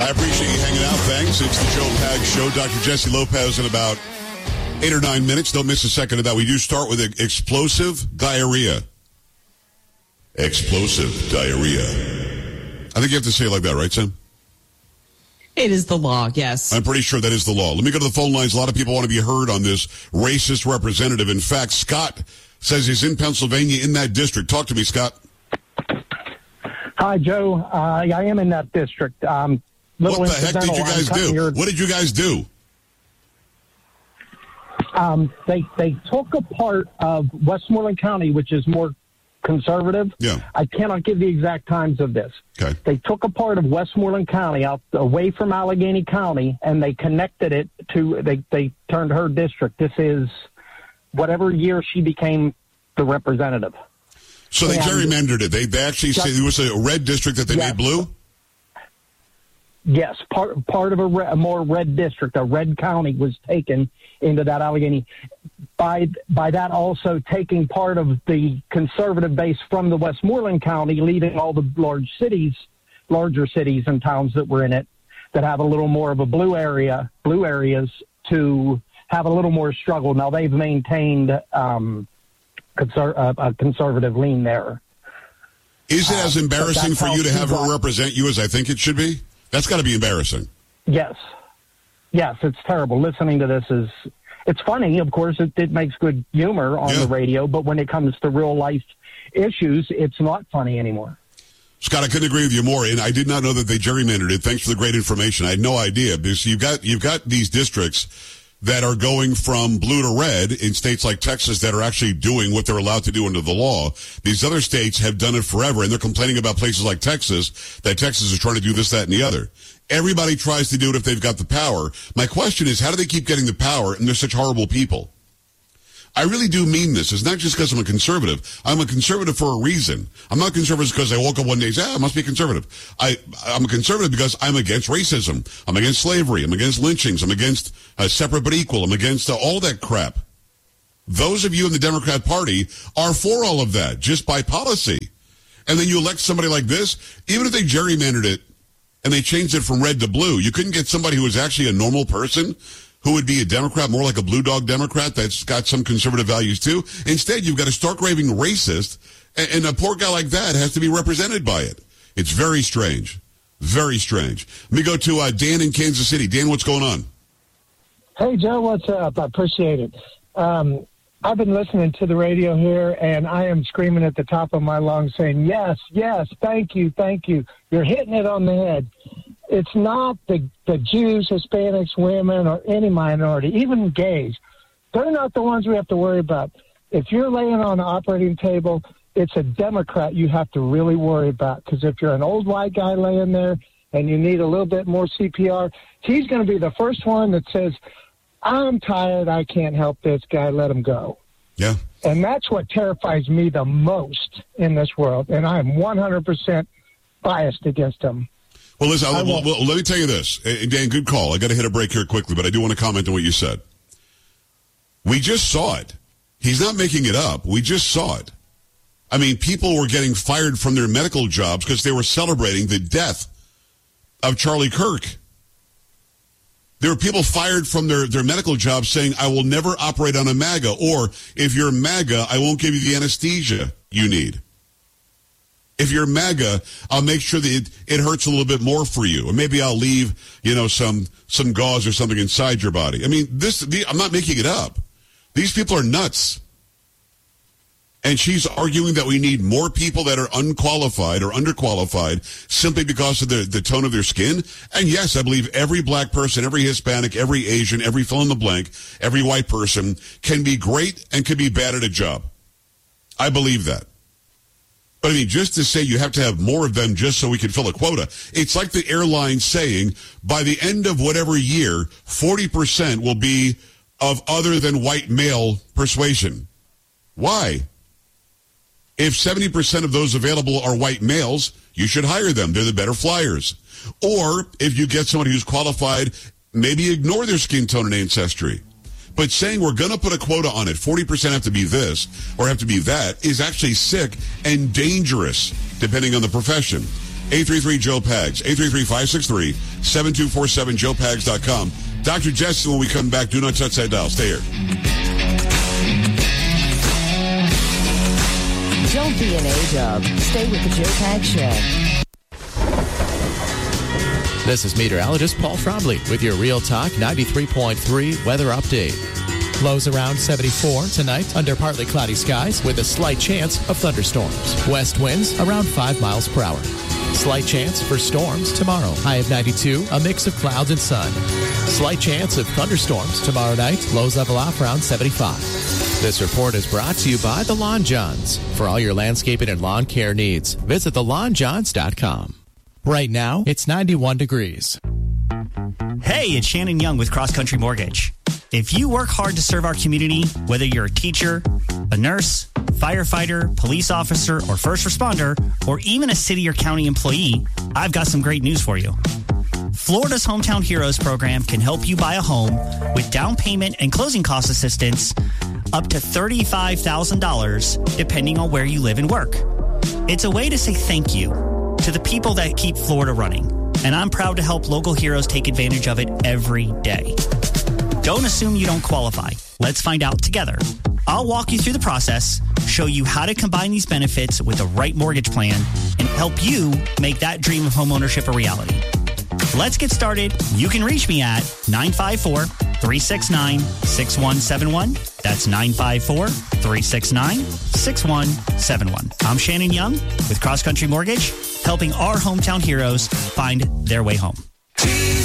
I appreciate you hanging out. Thanks. It's the Joe Pags Show. Dr. Jesse Lopez in about 8 or 9 minutes. Don't miss a second of that. We do start with explosive diarrhea. Explosive diarrhea. I think you have to say it like that, right, Sam? It is the law, yes. I'm pretty sure that is the law. Let me go to the phone lines. A lot of people want to be heard on this racist representative. In fact, Scott says he's in Pennsylvania in that district. Talk to me, Scott. Hi, Joe. I am in that district. What the heck did you guys do? What did you guys do? They took a part of Westmoreland County, which is more conservative. Yeah. I cannot give the exact times of this. Okay. They took a part of Westmoreland County out away from Allegheny County, and they connected it to. They turned her district. This is whatever year she became the representative. So they gerrymandered it. They actually say there was a red district that they made blue? Yes, part of a more red district, a red county was taken into that Allegheny. By that also taking part of the conservative base from the Westmoreland County, leaving all the larger cities and towns that were in it that have a little more of a blue areas to have a little more struggle. Now they've maintained a conservative lean there. Is it as embarrassing for you to have her represent you as I think it should be? That's got to be embarrassing. Yes, it's terrible. Listening to this it's funny, of course, it makes good humor on the radio, but when it comes to real life issues, it's not funny anymore. Scott, I couldn't agree with you more, and I did not know that they gerrymandered it. Thanks for the great information. I had no idea, because you've got these districts that are going from blue to red in states like Texas that are actually doing what they're allowed to do under the law. These other states have done it forever, and they're complaining about places like Texas, that Texas is trying to do this, that, and the other. Everybody tries to do it if they've got the power. My question is, how do they keep getting the power, and they're such horrible people? I really do mean this. It's not just because I'm a conservative. I'm a conservative for a reason. I'm not conservative because I woke up one day and said, I must be conservative. I'm a conservative because I'm against racism. I'm against slavery. I'm against lynchings. I'm against separate but equal. I'm against all that crap. Those of you in the Democrat Party are for all of that, just by policy. And then you elect somebody like this, even if they gerrymandered it and they changed it from red to blue, you couldn't get somebody who was actually a normal person who would be a Democrat, more like a blue dog Democrat that's got some conservative values too. Instead, you've got a stark raving racist, and a poor guy like that has to be represented by it. It's very strange. Very strange. Let me go to Dan in Kansas City. Dan, what's going on? Hey, Joe, what's up? I appreciate it. I've been listening to the radio here, and I am screaming at the top of my lungs saying, yes, thank you. You're hitting it on the head. It's not the Jews, Hispanics, women, or any minority, even gays. They're not the ones we have to worry about. If you're laying on an operating table, it's a Democrat you have to really worry about, because if you're an old white guy laying there and you need a little bit more CPR, he's going to be the first one that says, I'm tired, I can't help this guy, let him go. Yeah. And that's what terrifies me the most in this world, and I am 100% biased against him. Well, listen, let me tell you this. Dan, good call. I got to hit a break here quickly, but I do want to comment on what you said. We just saw it. He's not making it up. We just saw it. I mean, people were getting fired from their medical jobs because they were celebrating the death of Charlie Kirk. There were people fired from their medical jobs saying, I will never operate on a MAGA, or if you're MAGA, I won't give you the anesthesia you need. If you're MAGA, I'll make sure that it hurts a little bit more for you. Or maybe I'll leave, some gauze or something inside your body. I mean, I'm not making it up. These people are nuts. And she's arguing that we need more people that are unqualified or underqualified simply because of the tone of their skin. And yes, I believe every black person, every Hispanic, every Asian, every fill in the blank, every white person can be great and can be bad at a job. I believe that. But I mean, just to say you have to have more of them just so we can fill a quota. It's like the airline saying, by the end of whatever year, 40% will be of other than white male persuasion. Why? If 70% of those available are white males, you should hire them. They're the better flyers. Or if you get somebody who's qualified, maybe ignore their skin tone and ancestry. But saying we're going to put a quota on it, 40% have to be this or have to be that, is actually sick and dangerous, depending on the profession. 833-JOE-PAGS, 833-563-7247, joepags.com. Dr. Justin, when we come back, do not touch that dial. Stay here. Don't be an A-dub. Stay with the Joe Pags Show. This is meteorologist Paul Trombley with your Real Talk 93.3 weather update. Lows around 74 tonight under partly cloudy skies with a slight chance of thunderstorms. West winds around 5 miles per hour. Slight chance for storms tomorrow. High of 92, a mix of clouds and sun. Slight chance of thunderstorms tomorrow night. Lows level off around 75. This report is brought to you by The Lawn Johns. For all your landscaping and lawn care needs, visit thelawnjohns.com. Right now, it's 91 degrees. Hey, it's Shannon Young with Cross Country Mortgage. If you work hard to serve our community, whether you're a teacher, a nurse, firefighter, police officer, or first responder, or even a city or county employee, I've got some great news for you. Florida's Hometown Heroes program can help you buy a home with down payment and closing cost assistance up to $35,000, depending on where you live and work. It's a way to say thank you to the people that keep Florida running, and I'm proud to help local heroes take advantage of it every day. Don't assume you don't qualify. Let's find out together. I'll walk you through the process, show you how to combine these benefits with the right mortgage plan, and help you make that dream of homeownership a reality. Let's get started. You can reach me at 954-369-6171. That's 954-369-6171. I'm Shannon Young with Cross Country Mortgage, helping our hometown heroes find their way home.